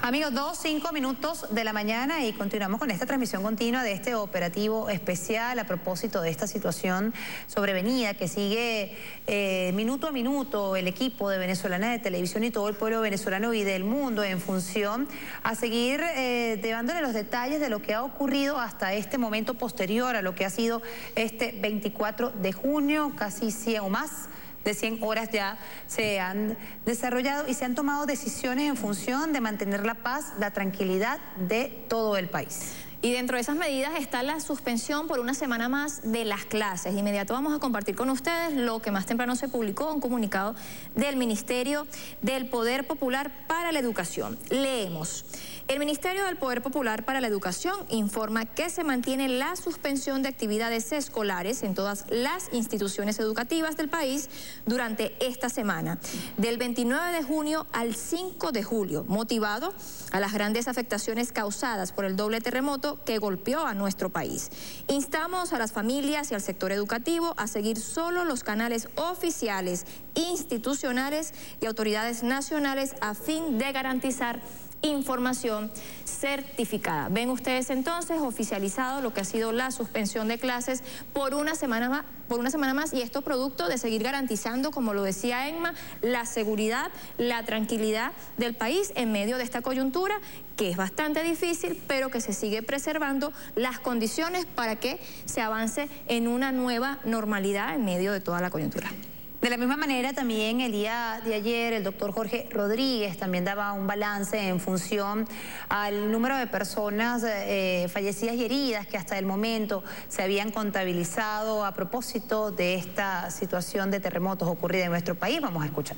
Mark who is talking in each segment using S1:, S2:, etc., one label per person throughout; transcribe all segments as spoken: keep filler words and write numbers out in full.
S1: Amigos, dos, cinco minutos de la mañana y continuamos con esta transmisión continua de este operativo especial a propósito de esta situación sobrevenida que sigue eh, minuto a minuto el equipo de Venezolana de Televisión y todo el pueblo venezolano y del mundo en función a seguir eh, dándole los detalles de lo que ha ocurrido hasta este momento posterior a lo que ha sido este veinticuatro de junio, casi cien o más de cien horas ya se han desarrollado y se han tomado decisiones en función de mantener la paz, la tranquilidad de todo el país.
S2: Y dentro de esas medidas está la suspensión por una semana más de las clases. De inmediato vamos a compartir con ustedes lo que más temprano se publicó, un comunicado del Ministerio del Poder Popular para la Educación. Leemos. El Ministerio del Poder Popular para la Educación informa que se mantiene la suspensión de actividades escolares en todas las instituciones educativas del país durante esta semana, del veintinueve de junio al cinco de julio, motivado a las grandes afectaciones causadas por el doble terremoto que golpeó a nuestro país. Instamos a las familias y al sector educativo a seguir solo los canales oficiales, institucionales y autoridades nacionales a fin de garantizar información certificada. Ven ustedes entonces oficializado lo que ha sido la suspensión de clases por una semana más, por una semana más y esto producto de seguir garantizando, como lo decía Emma, la seguridad, la tranquilidad del país en medio de esta coyuntura que es bastante difícil, pero que se sigue preservando las condiciones para que se avance en una nueva normalidad en medio de toda la coyuntura.
S1: De la misma manera, también el día de ayer el doctor Jorge Rodríguez también daba un balance en función al número de personas eh, fallecidas y heridas que hasta el momento se habían contabilizado a propósito de esta situación de terremotos ocurrida en nuestro país. Vamos a escuchar.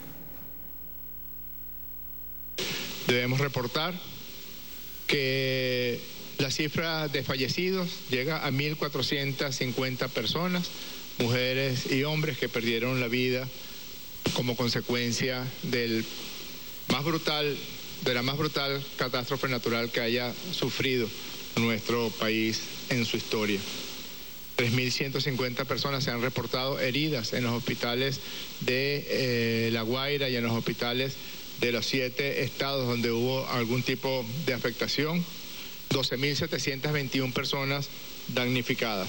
S3: Debemos reportar que la cifra de fallecidos llega a mil cuatrocientas cincuenta personas, mujeres y hombres que perdieron la vida como consecuencia del más brutal, de la más brutal catástrofe natural que haya sufrido nuestro país en su historia. tres mil ciento cincuenta personas se han reportado heridas en los hospitales de eh, La Guaira y en los hospitales de los siete estados donde hubo algún tipo de afectación, doce mil setecientas veintiuna personas damnificadas.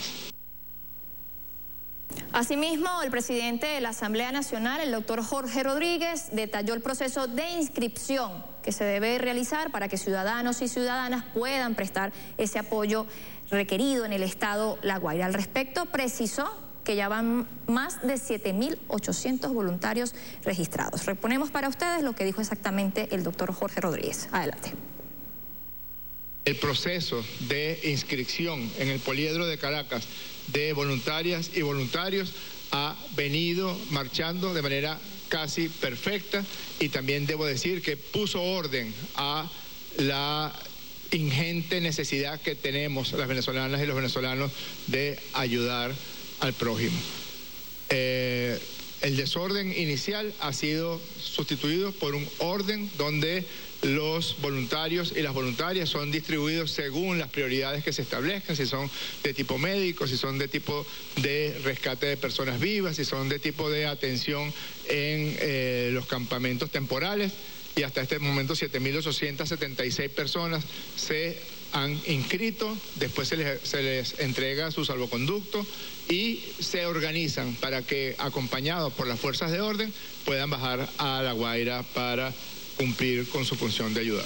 S2: Asimismo, el presidente de la Asamblea Nacional, el doctor Jorge Rodríguez, detalló el proceso de inscripción que se debe realizar para que ciudadanos y ciudadanas puedan prestar ese apoyo requerido en el estado La Guaira. Al respecto, precisó que ya van más de siete mil ochocientos voluntarios registrados. Reponemos para ustedes lo que dijo exactamente el doctor Jorge Rodríguez. Adelante.
S3: El proceso de inscripción en el Poliedro de Caracas de voluntarias y voluntarios ha venido marchando de manera casi perfecta y también debo decir que puso orden a la ingente necesidad que tenemos las venezolanas y los venezolanos de ayudar al prójimo. Eh, el desorden inicial ha sido sustituido por un orden donde los voluntarios y las voluntarias son distribuidos según las prioridades que se establezcan, si son de tipo médico, si son de tipo de rescate de personas vivas, si son de tipo de atención en eh, los campamentos temporales. Y hasta este momento siete mil ochocientas setenta y seis personas se han inscrito, después se les, se les entrega su salvoconducto y se organizan para que, acompañados por las fuerzas de orden, puedan bajar a La Guaira para cumplir con su función de ayudar.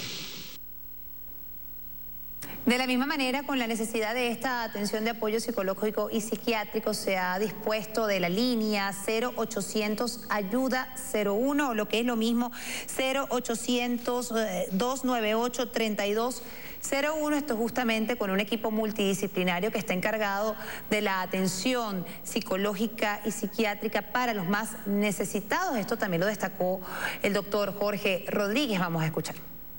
S1: De la misma manera, con la necesidad de esta atención de apoyo psicológico y psiquiátrico, se ha dispuesto de la línea cero ochocientos ayuda cero uno, o lo que es lo mismo, cero ochocientos dos noventa y ocho treinta y dos cero uno. Esto justamente con un equipo multidisciplinario que está encargado de la atención psicológica y psiquiátrica para los más necesitados. Esto también lo destacó el doctor Jorge Rodríguez. Vamos a escuchar.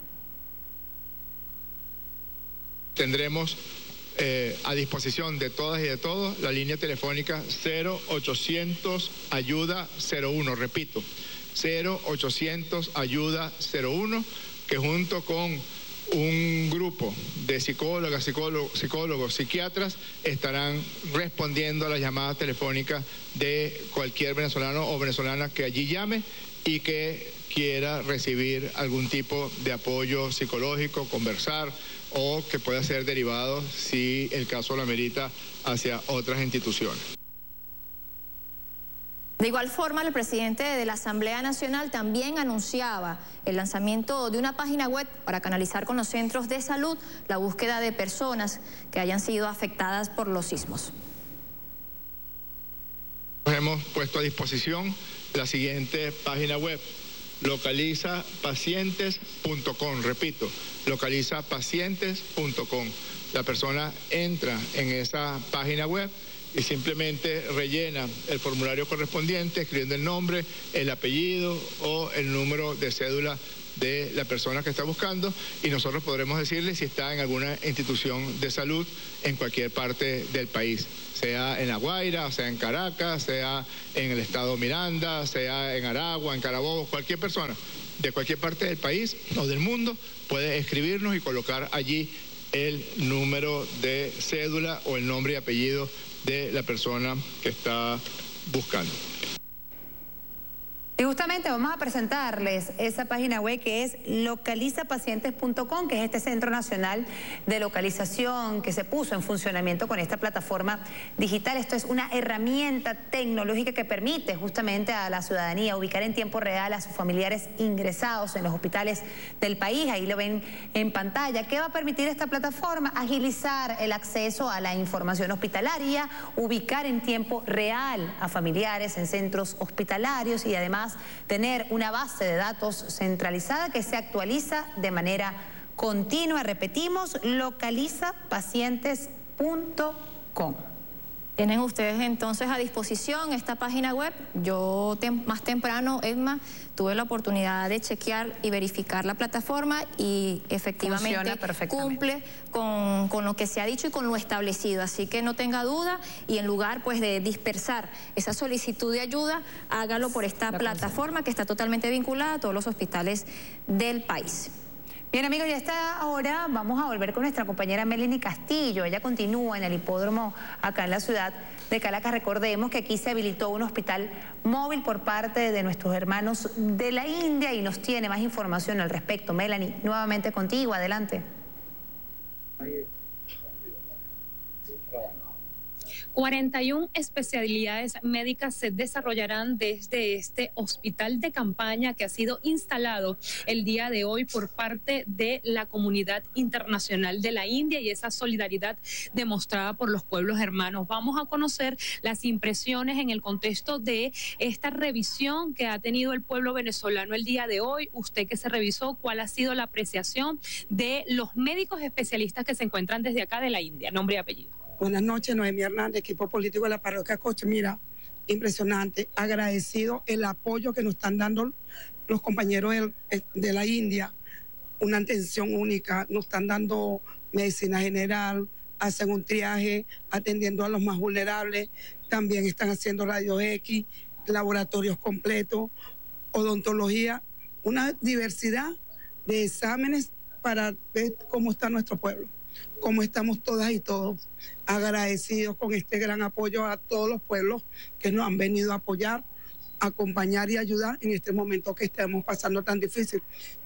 S3: Tendremos eh, a disposición de todas y de todos la línea telefónica cero ochocientos ayuda cero uno, repito, cero ochocientos ayuda cero uno, que junto con un grupo de psicólogas, psicólogos, psicólogos, psiquiatras estarán respondiendo a las llamadas telefónicas de cualquier venezolano o venezolana que allí llame y que quiera recibir algún tipo de apoyo psicológico, conversar, o que pueda ser derivado, si el caso lo amerita, hacia otras instituciones.
S2: De igual forma, el presidente de la Asamblea Nacional también anunciaba el lanzamiento de una página web para canalizar con los centros de salud la búsqueda de personas que hayan sido afectadas por los sismos.
S3: Hemos puesto a disposición la siguiente página web: localiza pacientes punto com. Repito, localiza pacientes punto com. La persona entra en esa página web y simplemente rellena el formulario correspondiente, escribiendo el nombre, el apellido o el número de cédula de la persona que está buscando, y nosotros podremos decirle si está en alguna institución de salud en cualquier parte del país, sea en La Guaira, sea en Caracas, sea en el estado Miranda, sea en Aragua, en Carabobo. Cualquier persona de cualquier parte del país o del mundo puede escribirnos y colocar allí el número de cédula o el nombre y apellido de la persona que está buscando.
S1: Y justamente vamos a presentarles esa página web que es localiza pacientes punto com, que es este Centro Nacional de Localización que se puso en funcionamiento con esta plataforma digital. Esto es una herramienta tecnológica que permite justamente a la ciudadanía ubicar en tiempo real a sus familiares ingresados en los hospitales del país. Ahí lo ven en pantalla. ¿Qué va a permitir esta plataforma? Agilizar el acceso a la información hospitalaria, ubicar en tiempo real a familiares en centros hospitalarios y además tener una base de datos centralizada que se actualiza de manera continua. Repetimos, localiza pacientes punto com.
S2: Tienen ustedes entonces a disposición esta página web. Yo tem más temprano, Edma, tuve la oportunidad de chequear y verificar la plataforma y efectivamente cumple con, con lo que se ha dicho y con lo establecido. Así que no tenga duda, y en lugar pues de dispersar esa solicitud de ayuda, hágalo por esta la plataforma que está totalmente vinculada a todos los hospitales del país.
S1: Bien, amigos, y a esta hora vamos a volver con nuestra compañera Melanie Castillo. Ella continúa en el hipódromo acá en la ciudad de Caracas. Recordemos que aquí se habilitó un hospital móvil por parte de nuestros hermanos de la India y nos tiene más información al respecto. Melanie, nuevamente contigo, adelante.
S4: cuarenta y una especialidades médicas se desarrollarán desde este hospital de campaña que ha sido instalado el día de hoy por parte de la comunidad internacional de la India y esa solidaridad demostrada por los pueblos hermanos. Vamos a conocer las impresiones en el contexto de esta revisión que ha tenido el pueblo venezolano el día de hoy. Usted que se revisó, ¿cuál ha sido la apreciación de los médicos especialistas que se encuentran desde acá de la India? Nombre y apellido.
S5: Buenas noches, Noemí Hernández, equipo político de la parroquia Coche. Mira, impresionante, agradecido el apoyo que nos están dando los compañeros de, de la India, una atención única, nos están dando medicina general, hacen un triaje atendiendo a los más vulnerables, también están haciendo rayos X, laboratorios completos, odontología, una diversidad de exámenes para ver cómo está nuestro pueblo, cómo estamos todas y todos. Agradecidos con este gran apoyo a todos los pueblos que nos han venido a apoyar, acompañar y ayudar en este momento que estamos pasando tan difícil.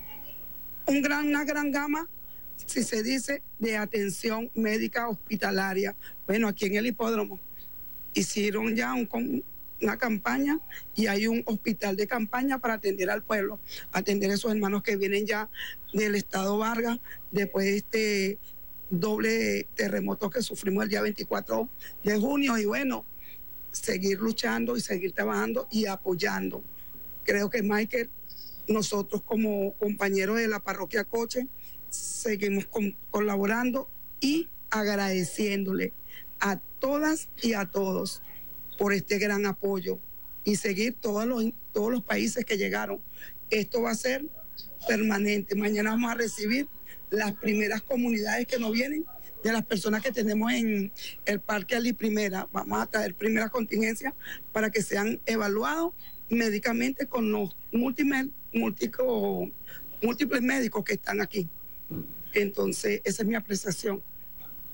S5: Un gran, una gran gama, si se dice, de atención médica hospitalaria. Bueno, aquí en el hipódromo hicieron ya un, una campaña y hay un hospital de campaña para atender al pueblo, atender a esos hermanos que vienen ya del estado Vargas, después de este doble terremoto que sufrimos el día veinticuatro de junio, y bueno, seguir luchando y seguir trabajando y apoyando. Creo que, Michael, nosotros como compañeros de la parroquia Coche seguimos con, colaborando y agradeciéndole a todas y a todos por este gran apoyo y seguir todos los, todos los países que llegaron. Esto va a ser permanente. Mañana vamos a recibir las primeras comunidades que nos vienen de las personas que tenemos en el Parque Ali Primera. Vamos a traer primeras contingencias para que sean evaluados médicamente con los múltiples, múltiples, múltiples médicos que están aquí. Entonces, esa es mi apreciación.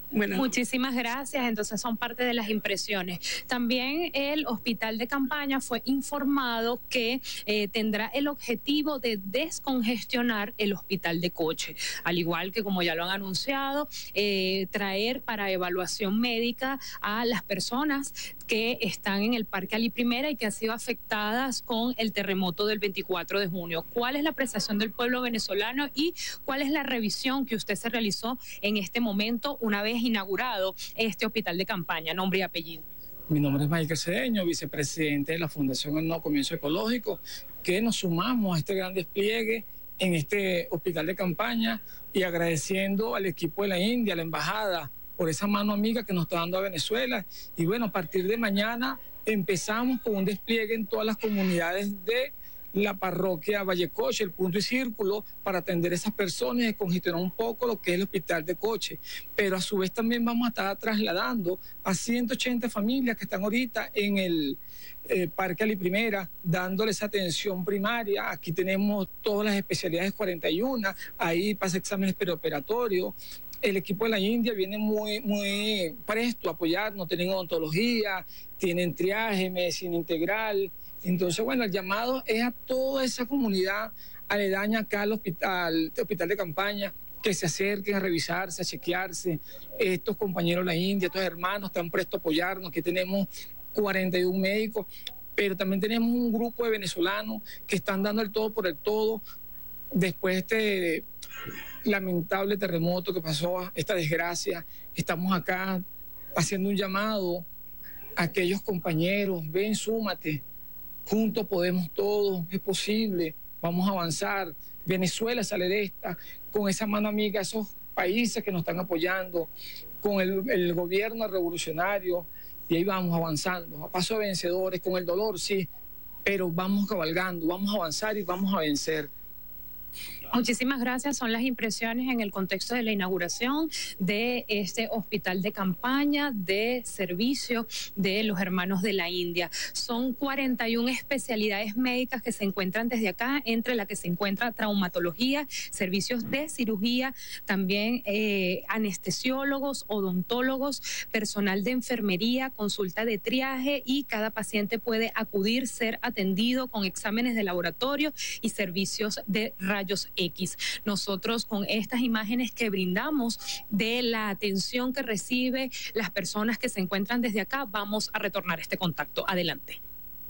S5: Bueno,
S4: muchísimas gracias. Entonces son parte de las impresiones. También el hospital de campaña fue informado que eh, tendrá el objetivo de descongestionar el hospital de Coche, al igual que, como ya lo han anunciado, eh, traer para evaluación médica a las personas que están en el Parque Ali Primera y que han sido afectadas con el terremoto del veinticuatro de junio. ¿Cuál es la apreciación del pueblo venezolano y cuál es la revisión que usted se realizó en este momento una vez inaugurado este hospital de campaña? Nombre y apellido.
S6: Mi nombre es Michael Cedeño, vicepresidente de la Fundación El Nuevo Comienzo Ecológico, que nos sumamos a este gran despliegue en este hospital de campaña y agradeciendo al equipo de la India, a la embajada, por esa mano amiga que nos está dando a Venezuela. Y bueno, a partir de mañana empezamos con un despliegue en todas las comunidades de la parroquia Vallecoche, el punto y círculo, para atender a esas personas y descongestionar un poco lo que es el hospital de Coche. Pero a su vez también vamos a estar trasladando a ciento ochenta familias que están ahorita en el eh, Parque Ali Primera, dándoles atención primaria. Aquí tenemos todas las especialidades cuarenta y uno, ahí pasa exámenes perioperatorios. El equipo de la India viene muy, muy presto a apoyarnos, tienen odontología, tienen triaje, medicina integral. Entonces, bueno, el llamado es a toda esa comunidad aledaña acá al hospital, al hospital de campaña, que se acerquen a revisarse, a chequearse. Estos compañeros de la India, estos hermanos están prestos a apoyarnos. Aquí tenemos cuarenta y uno médicos, pero también tenemos un grupo de venezolanos que están dando el todo por el todo después de este lamentable terremoto que pasó, esta desgracia. Estamos acá haciendo un llamado a aquellos compañeros: ven, súmate, juntos podemos todos, es posible, vamos a avanzar. Venezuela sale de esta con esa mano amiga, esos países que nos están apoyando, con el, el gobierno revolucionario, y ahí vamos avanzando, a paso de vencedores, con el dolor, sí, pero vamos cabalgando, vamos a avanzar y vamos a vencer.
S4: Muchísimas gracias. Son las impresiones en el contexto de la inauguración de este hospital de campaña de servicio de los hermanos de la India. Son cuarenta y una especialidades médicas que se encuentran desde acá, entre las que se encuentra traumatología, servicios de cirugía, también eh, anestesiólogos, odontólogos, personal de enfermería, consulta de triaje, y cada paciente puede acudir, ser atendido con exámenes de laboratorio y servicios de rayos X. Nosotros, con estas imágenes que brindamos de la atención que recibe las personas que se encuentran desde acá, vamos a retornar este contacto. Adelante.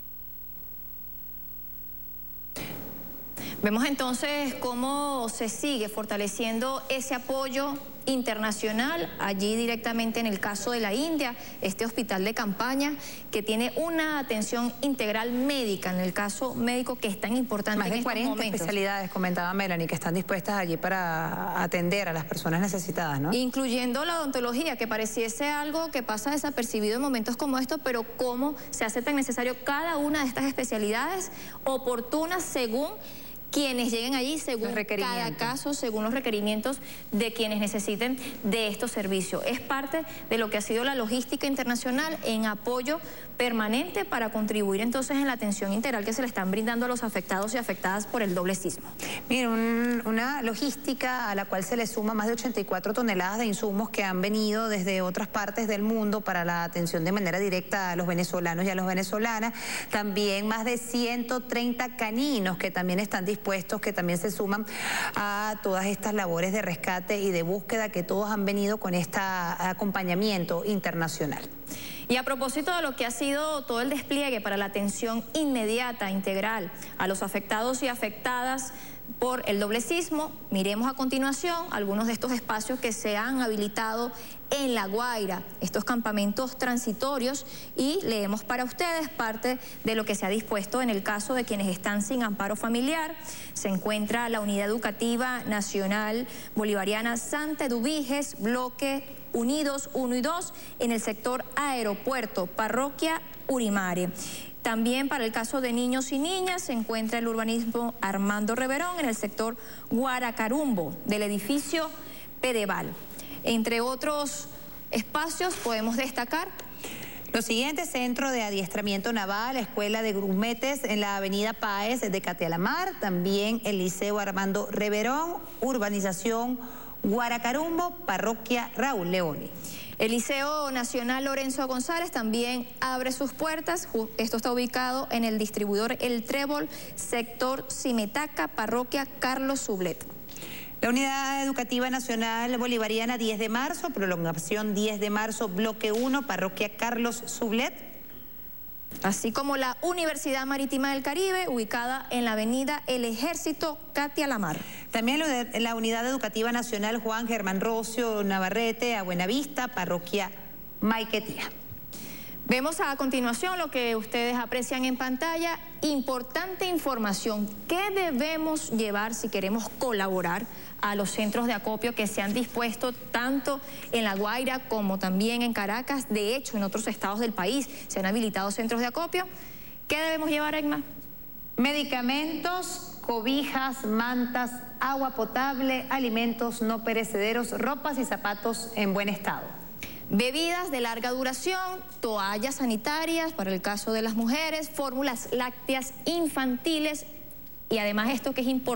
S2: Vemos entonces cómo se sigue fortaleciendo ese apoyo internacional allí directamente en el caso de la India, este hospital de campaña que tiene una atención integral médica, en el caso médico que es tan importante.
S1: Más
S2: en
S1: de
S2: estos
S1: cuarenta
S2: momentos.
S1: especialidades, comentaba Melanie, que están dispuestas allí para atender a las personas necesitadas, ¿no?
S2: Incluyendo la odontología, que pareciese algo que pasa desapercibido en momentos como estos, pero cómo se hace tan necesario cada una de estas especialidades oportunas según quienes lleguen allí, según cada caso, según los requerimientos de quienes necesiten de estos servicios. Es parte de lo que ha sido la logística internacional en apoyo permanente para contribuir entonces en la atención integral que se le están brindando a los afectados y afectadas por el doble sismo.
S1: Mire, un, una logística a la cual se le suma más de ochenta y cuatro toneladas de insumos que han venido desde otras partes del mundo para la atención de manera directa a los venezolanos y a las venezolanas. También más de ciento treinta caninos que también están dispuestos, que también se suman a todas estas labores de rescate y de búsqueda que todos han venido con este acompañamiento internacional.
S2: Y a propósito de lo que ha sido todo el despliegue para la atención inmediata, integral, a los afectados y afectadas por el doble sismo, miremos a continuación algunos de estos espacios que se han habilitado en La Guaira, estos campamentos transitorios, y leemos para ustedes parte de lo que se ha dispuesto en el caso de quienes están sin amparo familiar. Se encuentra la Unidad Educativa Nacional Bolivariana Santa Eduviges, bloque Unidos uno y dos, en el sector Aeropuerto, Parroquia Urimare. También para el caso de niños y niñas se encuentra el urbanismo Armando Reverón en el sector Guaracarumbo del edificio Pedeval. Entre otros espacios podemos destacar
S1: los siguientes: Centro de Adiestramiento Naval, Escuela de Grumetes en la Avenida Páez de Catealamar, también el Liceo Armando Reverón, Urbanización Guaracarumbo, parroquia Raúl Leoni.
S2: El Liceo Nacional Lorenzo González también abre sus puertas. Esto está ubicado en el distribuidor El Trébol, sector Cimetaca, parroquia Carlos Sublet.
S1: La Unidad Educativa Nacional Bolivariana diez de marzo, prolongación diez de marzo, bloque uno, parroquia Carlos Sublet.
S2: Así como la Universidad Marítima del Caribe, ubicada en la avenida El Ejército, Katia Lamar.
S1: También la Unidad Educativa Nacional Juan Germán Rocio Navarrete, a Buenavista, parroquia Maiquetía.
S2: Vemos a continuación lo que ustedes aprecian en pantalla. Importante información. ¿Qué debemos llevar si queremos colaborar a los centros de acopio que se han dispuesto tanto en La Guaira como también en Caracas? De hecho, en otros estados del país se han habilitado centros de acopio. ¿Qué debemos llevar, Egma?
S1: Medicamentos, cobijas, mantas, agua potable, alimentos no perecederos, ropas y zapatos en buen estado.
S2: Bebidas de larga duración, toallas sanitarias para el caso de las mujeres, fórmulas lácteas infantiles y además esto que es importante.